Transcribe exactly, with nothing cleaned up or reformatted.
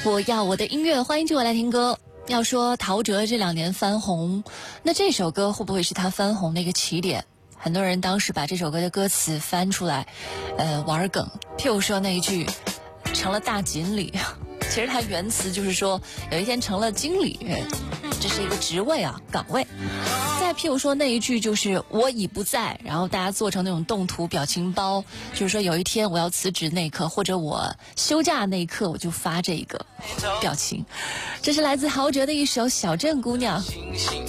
我要我的音乐，欢迎继续来听歌。要说陶喆这两年翻红，那这首歌会不会是他翻红的一个起点？很多人当时把这首歌的歌词翻出来，呃，玩梗。譬如说那一句“成了大锦鲤”，其实它原词就是说有一天成了经理，这是一个职位啊，岗位。再譬如说那一句就是我已不在，然后大家做成那种动图表情包，就是说有一天我要辞职那一刻，或者我休假那一刻，我就发这个表情。这是来自陶喆的一首《小镇姑娘》。 星星